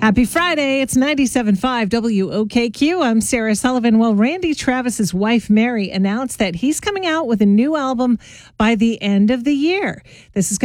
Happy Friday. It's 97.5 WOKQ. I'm Sarah Sullivan. Well, Randy Travis's wife, Mary, announced that he's coming out with a new album by the end of the year. This is